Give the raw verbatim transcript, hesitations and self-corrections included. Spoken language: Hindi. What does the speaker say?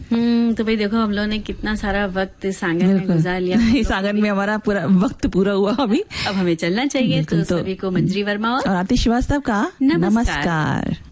हम्म तो भाई देखो हम लोगों ने कितना सारा वक्त इस आंगन में गुजार लिया। इस आंगन में हमारा पूरा वक्त पूरा हुआ अभी, अब हमें चलना चाहिए। तो, तो सभी को मंजरी वर्मा और आतिश श्रीवास्तव का नमस्कार। नमस्कार।